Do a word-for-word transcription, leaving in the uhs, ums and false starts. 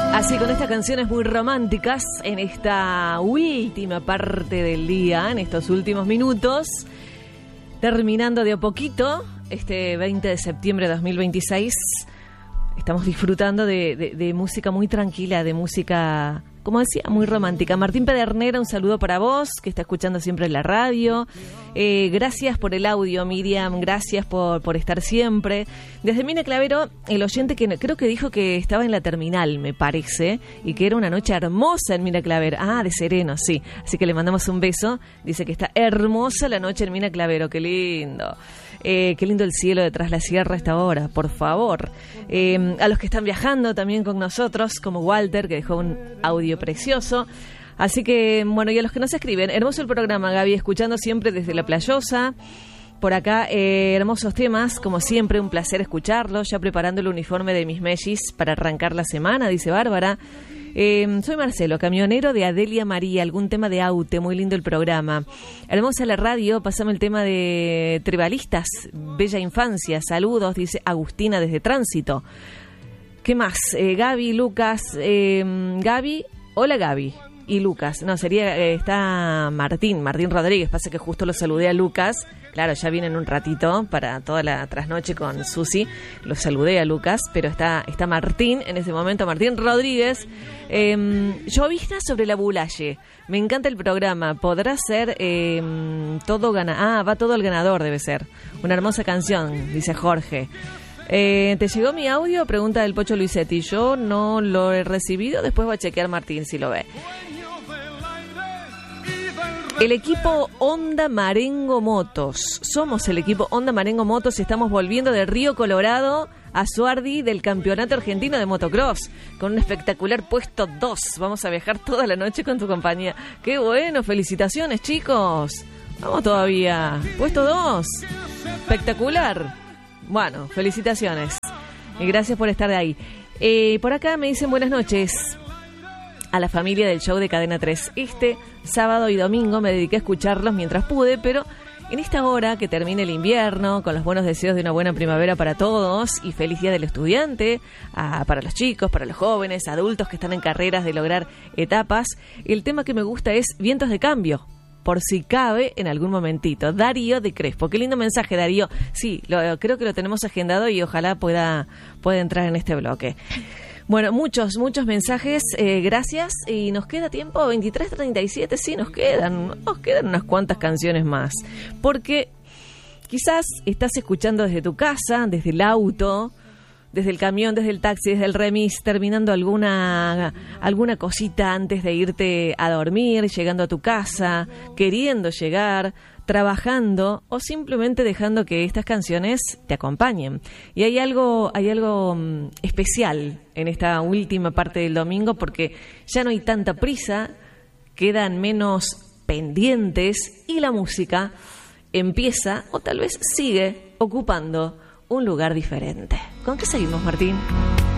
Así, con estas canciones muy románticas, en esta última parte del día, en estos últimos minutos, terminando de a poquito, este veinte de septiembre de dos mil veintiséis, estamos disfrutando de, de, de música muy tranquila, de música, como decía, muy romántica. Martín Pedernera, un saludo para vos, que está escuchando siempre en la radio. Eh, gracias por el audio, Miriam, gracias por, por estar siempre. Desde Mina Clavero, el oyente que creo que dijo que estaba en la terminal, me parece, y que era una noche hermosa en Mina Clavero. Ah, de sereno, sí. Así que le mandamos un beso. Dice que está hermosa la noche en Mina Clavero, qué lindo. Eh, qué lindo el cielo detrás de la sierra a esta hora, por favor. Eh, a los que están viajando también con nosotros, como Walter, que dejó un audio precioso. Así que, bueno, y a los que nos escriben, hermoso el programa, Gaby, escuchando siempre desde La Playosa. Por acá, eh, hermosos temas, como siempre, un placer escucharlos. Ya preparando el uniforme de mis mellis para arrancar la semana, dice Bárbara. Eh, soy Marcelo, camionero de Adelia María, algún tema de Aute, muy lindo el programa. Hermosa la radio, pasame el tema de Tribalistas, bella infancia, saludos, dice Agustina desde Tránsito. ¿Qué más? Eh, Gaby, Lucas, eh, Gaby, hola Gaby. Y Lucas, no, sería, eh, está Martín, Martín Rodríguez, pasa que justo lo saludé a Lucas, claro, ya viene en un ratito para toda la trasnoche con Susi, lo saludé a Lucas, pero está está Martín, en ese momento Martín Rodríguez, eh, llovizna sobre la Bulaye, me encanta el programa, podrá ser eh, todo gana, ah, va todo el ganador debe ser, una hermosa canción, dice Jorge. Eh, ¿Te llegó mi audio? Pregunta del Pocho Luisetti. Yo no lo he recibido, después va a chequear Martín si lo ve. El equipo Honda Marengo Motos. Somos el equipo Honda Marengo Motos y estamos volviendo de Río Colorado a Suardi del Campeonato Argentino de Motocross con un espectacular puesto dos. Vamos a viajar toda la noche con tu compañía. ¡Qué bueno! ¡Felicitaciones, chicos! Vamos todavía. Puesto dos. Espectacular. Bueno, felicitaciones. Y gracias por estar de ahí. Eh, por acá me dicen buenas noches a la familia del show de Cadena tres. Este sábado y domingo me dediqué a escucharlos mientras pude, pero en esta hora que termine el invierno, con los buenos deseos de una buena primavera para todos y feliz día del estudiante, a, para los chicos, para los jóvenes, adultos que están en carreras de lograr etapas, el tema que me gusta es Vientos de Cambio, por si cabe en algún momentito. Darío de Crespo. Qué lindo mensaje, Darío. Sí, lo, creo que lo tenemos agendado y ojalá pueda, pueda entrar en este bloque. Bueno, muchos, muchos mensajes, eh, gracias. Y nos queda tiempo, veintitrés treinta y siete, sí, nos quedan, nos quedan unas cuantas canciones más. Porque quizás estás escuchando desde tu casa, desde el auto, desde el camión, desde el taxi, desde el remis, terminando alguna alguna cosita antes de irte a dormir, llegando a tu casa, queriendo llegar, trabajando o simplemente dejando que estas canciones te acompañen. Y hay algo hay algo um, especial en esta última parte del domingo porque ya no hay tanta prisa, quedan menos pendientes y la música empieza o tal vez sigue ocupando un lugar diferente. ¿Con qué seguimos, Martín?